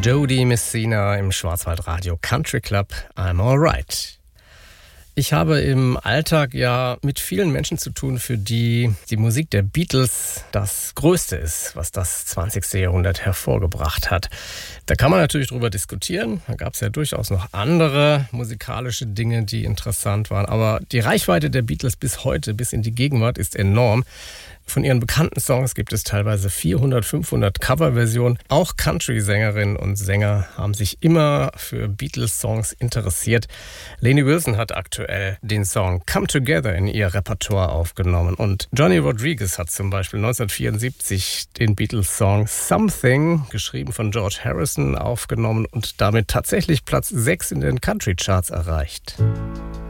Jody Messina im Schwarzwaldradio Country Club, I'm Alright. Ich habe im Alltag ja mit vielen Menschen zu tun, für die die Musik der Beatles das Größte ist, was das 20. Jahrhundert hervorgebracht hat. Da kann man natürlich drüber diskutieren. Da gab es ja durchaus noch andere musikalische Dinge, die interessant waren. Aber die Reichweite der Beatles bis heute, bis in die Gegenwart, ist enorm. Von ihren bekannten Songs gibt es teilweise 400, 500 Coverversionen. Auch Country-Sängerinnen und Sänger haben sich immer für Beatles-Songs interessiert. Lainey Wilson hat aktuell den Song Come Together in ihr Repertoire aufgenommen. Und Johnny Rodriguez hat zum Beispiel 1974 den Beatles-Song Something, geschrieben von George Harrison, aufgenommen und damit tatsächlich Platz 6 in den Country-Charts erreicht.